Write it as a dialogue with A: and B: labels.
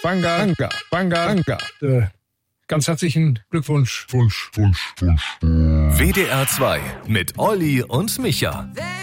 A: Banga. Ganz herzlichen Glückwunsch.
B: WDR 2 mit Olli und Micha.